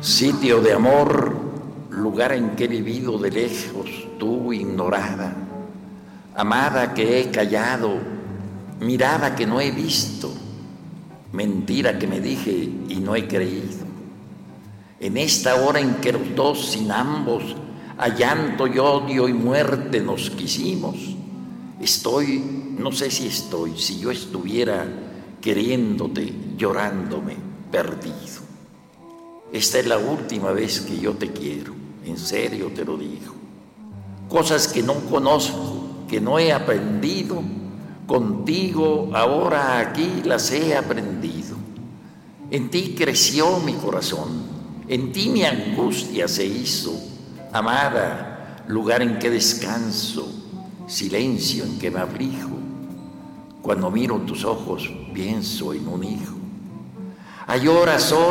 Sitio de amor, lugar en que he vivido de lejos, tú ignorada, amada que he callado, mirada que no he visto, mentira que me dije y no he creído. En esta hora en que los dos sin ambos a llanto y odio y muerte nos quisimos, no sé si si yo estuviera queriéndote, llorándome, perdido. Esta es la última vez que yo te quiero, en serio te lo digo. Cosas que no conozco, que no he aprendido, contigo ahora aquí las he aprendido. En ti creció mi corazón, en ti mi angustia se hizo, amada, lugar en que descanso, silencio en que me abrigo. Cuando miro tus ojos pienso en un hijo. Hay horas